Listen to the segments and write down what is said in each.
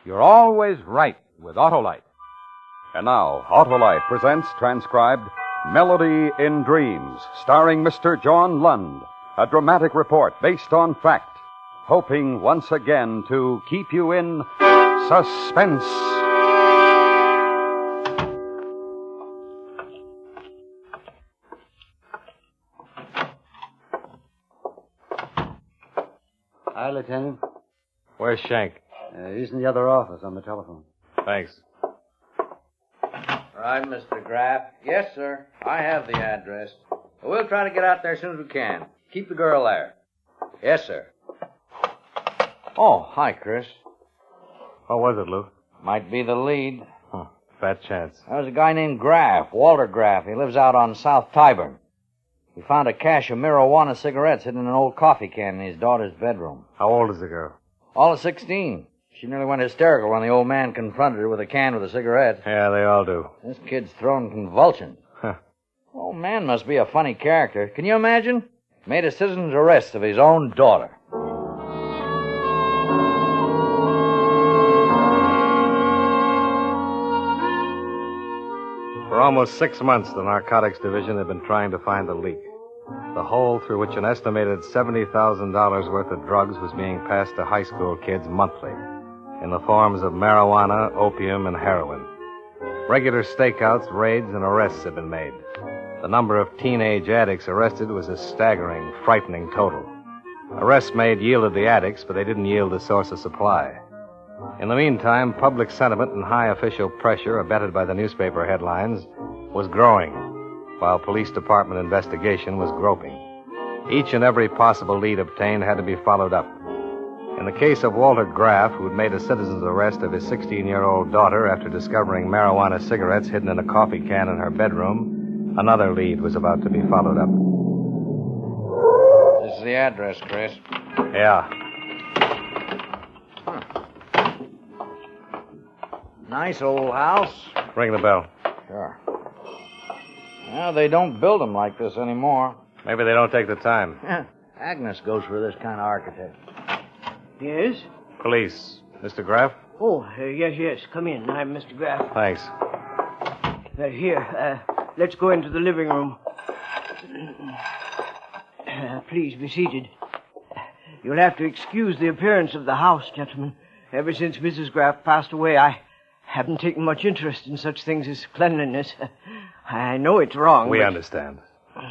You're always right with Autolite. And now, Autolite presents transcribed Melody in Dreams, starring Mr. John Lund, a dramatic report based on fact, hoping once again to keep you in suspense. Hi, Lieutenant. Where's Shank? He's in the other office on the telephone. Thanks. Right, Mr. Graff. Yes, sir. I have the address. We'll try to get out there as soon as we can. Keep the girl there. Yes, sir. Oh, hi, Chris. What was it, Lou? Might be the lead. Fat chance. There was a guy named Graff, Walter Graff. He lives out on South Tyburn. He found a cache of marijuana cigarettes hidden in an old coffee can in his daughter's bedroom. How old is the girl? All of 16. She nearly went hysterical when the old man confronted her with a can with the cigarettes. Yeah, they all do. This kid's throwing convulsions. Old man must be a funny character. Can you imagine? Made a citizen's arrest of his own daughter. For almost 6 months, the Narcotics Division had been trying to find the leak. The hole through which an estimated $70,000 worth of drugs was being passed to high school kids monthly, in the forms of marijuana, opium, and heroin. Regular stakeouts, raids, and arrests had been made. The number of teenage addicts arrested was a staggering, frightening total. Arrests made yielded the addicts, but they didn't yield the source of supply. In the meantime, public sentiment and high official pressure, abetted by the newspaper headlines, was growing, while police department investigation was groping. Each and every possible lead obtained had to be followed up. In the case of Walter Graff, who'd made a citizen's arrest of his 16-year-old daughter after discovering marijuana cigarettes hidden in a coffee can in her bedroom, another lead was about to be followed up. This is the address, Chris. Yeah. Nice old house. Ring the bell. Sure. Well, they don't build them like this anymore. Maybe they don't take the time. Agnes goes for this kind of architect. Yes? Police. Mr. Graff? Oh, yes. Come in. I'm Mr. Graff. Thanks. Here, let's go into the living room. Please be seated. You'll have to excuse the appearance of the house, gentlemen. Ever since Mrs. Graff passed away, I haven't taken much interest in such things as cleanliness. I know it's wrong. We understand.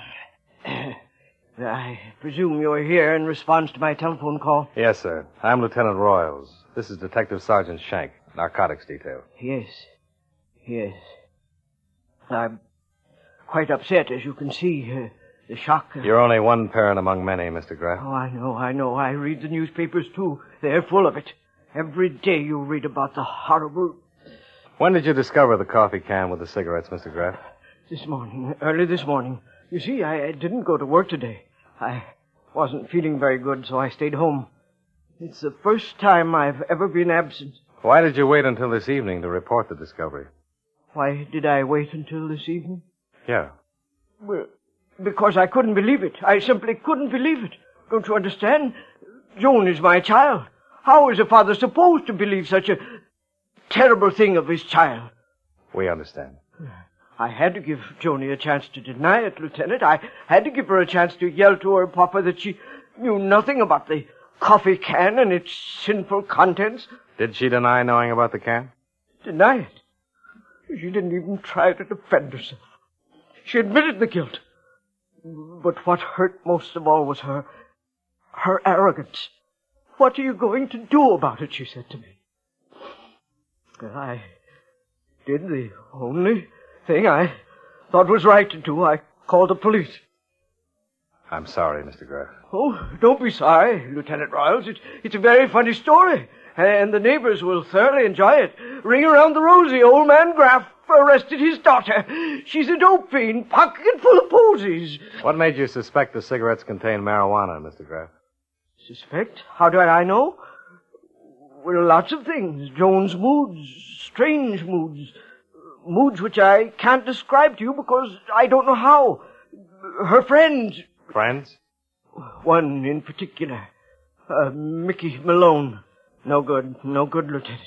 I presume you're here in response to my telephone call? Yes, sir. I'm Lieutenant Royals. This is Detective Sergeant Shank, Narcotics Detail. Yes. I'm quite upset, as you can see. The shock... You're only one parent among many, Mr. Graff. Oh, I know. I read the newspapers, too. They're full of it. Every day you read about the horrible... When did you discover the coffee can with the cigarettes, Mr. Graff? Early this morning. You see, I didn't go to work today. I wasn't feeling very good, so I stayed home. It's the first time I've ever been absent. Why did you wait until this evening to report the discovery? Why did I wait until this evening? Yeah. Well, because I couldn't believe it. I simply couldn't believe it. Don't you understand? Joan is my child. How is a father supposed to believe such a terrible thing of his child? We understand. I had to give Joni a chance to deny it, Lieutenant. I had to give her a chance to yell to her papa that she knew nothing about the coffee can and its sinful contents. Did she deny knowing about the can? Deny it? She didn't even try to defend herself. She admitted the guilt. But what hurt most of all was her arrogance. What are you going to do about it, she said to me. I did the only thing I thought was right to do. I called the police. I'm sorry, Mr. Graff. Oh, don't be sorry, Lieutenant Royals. It's a very funny story, and the neighbors will thoroughly enjoy it. Ring around the rosy. Old man Graff arrested his daughter. She's a dope fiend, pocket full of posies. What made you suspect the cigarettes contained marijuana, Mr. Graff? Suspect? How do I know? Well, lots of things. Joan's moods, strange moods. Moods which I can't describe to you because I don't know how. Her friends... Friends? One in particular. Mickey Malone. No good, Lieutenant.